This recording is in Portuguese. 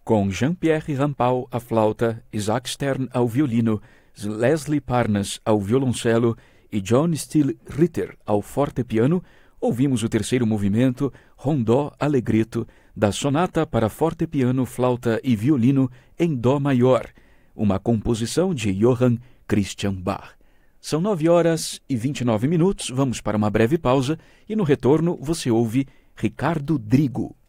com Jean-Pierre Rampal à flauta, Isaac Stern ao violino, Leslie Parnas ao violoncelo e John Steele Ritter ao fortepiano, ouvimos o terceiro movimento, Rondó Allegretto, da Sonata para fortepiano, flauta e violino em Dó maior, uma composição de Johann Christian Bach. São 9h29, vamos para uma breve pausa e no retorno você ouve Ricardo Drigo.